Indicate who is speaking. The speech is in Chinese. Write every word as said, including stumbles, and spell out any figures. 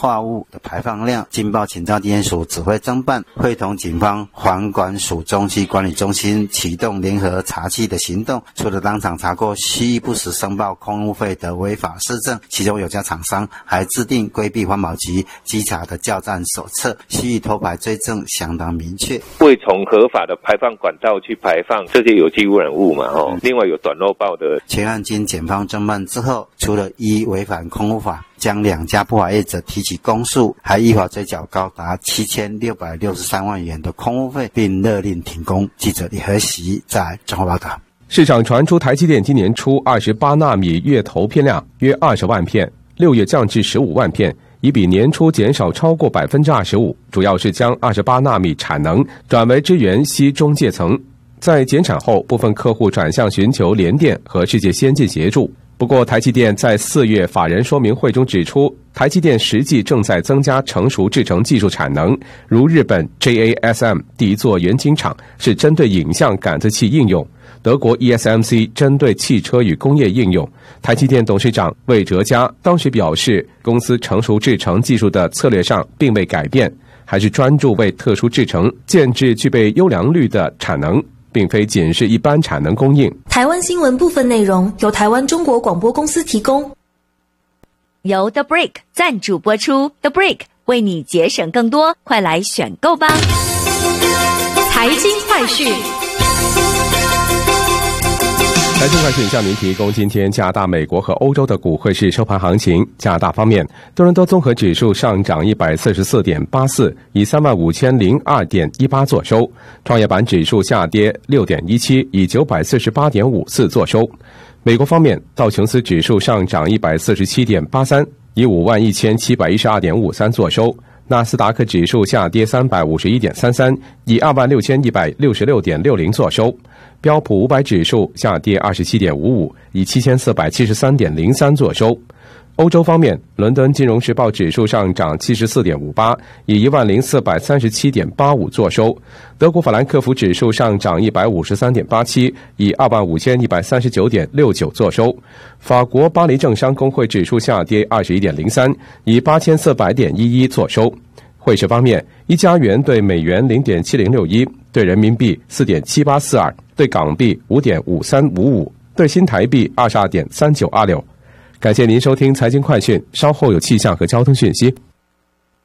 Speaker 1: 化物的排放量。经报请召地检署指挥侦办，会同警方环管署中西管理中心启动联合查缉的行动，除了当场查获蓄意不实申报空污费的违法事证，其中有家厂商还制定规避环保局稽查的教战手册，蓄意偷排追证相当明确。
Speaker 2: 未从合法的排放管道去排放这些有机污染物嘛，哦，另外有短漏报的。
Speaker 1: 全案经检方侦办之后，除了依违反空污法将两家不法业者提起公诉，还依法追缴高达七千六百六十三万元的空污费，并勒令停工。记者李和喜在综合报道。
Speaker 3: 市场传出台积电今年初二十八纳米月投片量约二十万片，六月降至十五万片，已比年初减少超过百分之二十五，主要是将二十八纳米产能转为支援矽中介层。在减产后，部分客户转向寻求联电和世界先进协助。不过，台积电在四月法人说明会中指出，台积电实际正在增加成熟制程技术产能，如日本 J A S M 第一座元晶厂是针对影像感测器应用，德国 E S M C 针对汽车与工业应用。台积电董事长魏哲嘉当时表示，公司成熟制程技术的策略上并未改变，还是专注为特殊制程建置具备优良率的产能，并非仅是一般产能供应。
Speaker 4: 台湾新闻部分内容由台湾中国广播公司提供，
Speaker 5: 由 The Brick 赞助播出。 The Brick 为你节省更多，快来选购吧。
Speaker 4: 财经快讯。
Speaker 3: 财经快讯向您提供今天加拿大、美国和欧洲的股汇市收盘行情。加拿大方面，多伦多综合指数上涨一百四十四点八四，以三万五千零二点一八作收；创业板指数下跌六点一七，以九百四十八点五四作收。美国方面，道琼斯指数上涨一百四十七点八三，以五万一千七百一十二点五三作收；纳斯达克指数下跌三百五十一点三三，以二万六千一百六十六点六零作收。标普五百指数下跌二十七点五五，以七千四百七十三点零三作收。欧洲方面，伦敦金融时报指数上涨七十四点五八，以一万零四百三十七点八五作收。德国法兰克福指数上涨一百五十三点八七，以二万五千一百三十九点六九作收。法国巴黎政商工会指数下跌二十一点零三，以八千四百点一一作收。汇市方面，一加元对美元零点七零六一，对人民币四点七八四二，对港币五点五三五五，对新台币二十二点三九二六。感谢您收听财经快讯，稍后有气象和交通讯息。